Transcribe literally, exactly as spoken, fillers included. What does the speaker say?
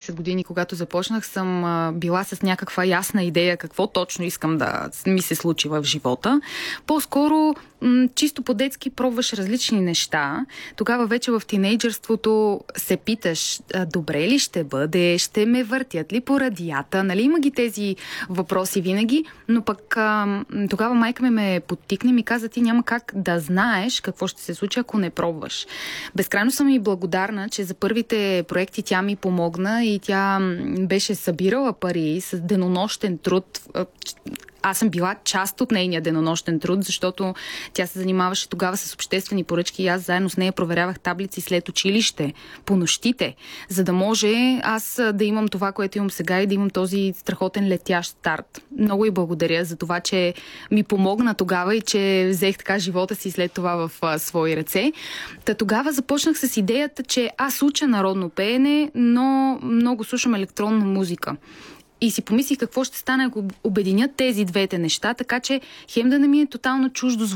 двайсет години, когато започнах, съм а, била с някаква ясна идея какво точно искам да ми се случи в живота. По-скоро м- чисто по-детски пробваш различни неща. Тогава вече в тинейджърството се питаш, а, добре ли ще бъде, ще ме въртят ли по радията, нали има ги тези въпроси винаги, но пък а, тогава майка ми ме подтикне и ми каза, ти няма как да знаеш какво ще се случи, ако не пробваш. Безкрайно съм и благодарна, че за първите проекти тя ми помогна и тя беше събирала пари с денонощен труд. Аз съм била част от нейния денонощен труд, защото тя се занимаваше тогава с обществени поръчки и аз заедно с нея проверявах таблици след училище, по нощите, за да може аз да имам това, което имам сега и да имам този страхотен летящ старт. Много й благодаря за това, че ми помогна тогава и че взех така живота си след това в а, свои ръце. Та тогава започнах с идеята, че аз уча народно пеене, но много слушам електронна музика. И си помислих какво ще стане, ако обединят тези двете неща, така че хем да не ми е тотално чуждо